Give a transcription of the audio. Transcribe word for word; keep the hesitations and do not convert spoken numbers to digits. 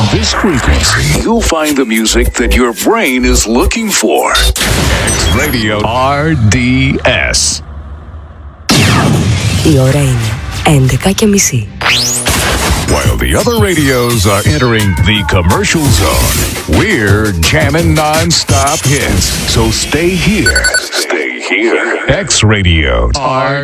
this frequency, you'll find the music that your brain is looking for. X Radio αρ ντι ες. Η ώρα είναι έντεκα και μισή. While the other radios are entering the commercial zone, we're jamming non-stop hits. So stay here. Stay here. X Radio R